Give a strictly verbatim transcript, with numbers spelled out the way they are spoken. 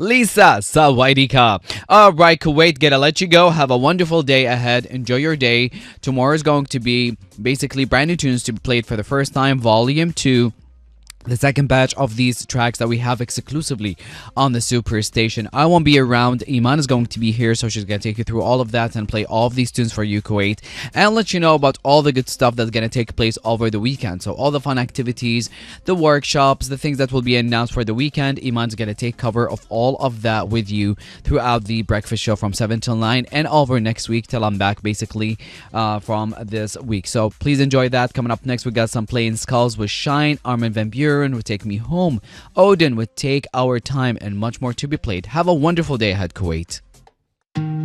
Lisa Sawaidika. All right, Kuwait, gotta let you go. Have a wonderful day ahead. Enjoy your day. Tomorrow is going to be basically brand new tunes to be played for the first time, volume two. The second batch of these tracks that we have exclusively on the Superstation. I won't be around. Iman is going to be here, so she's going to take you through all of that and play all of these tunes for you, Kuwait, and let you know about all the good stuff that's going to take place over the weekend. So all the fun activities, the workshops, the things that will be announced for the weekend. Iman's going to take cover of all of that with you throughout the breakfast show from seven till nine and over next week till I'm back, basically, uh, from this week. So please enjoy that. Coming up next, we got some Playing Skulls with Shine, Armin van Buren would Take Me Home, Odin would Take Our Time, and much more to be played. Have a wonderful day ahead, Kuwait.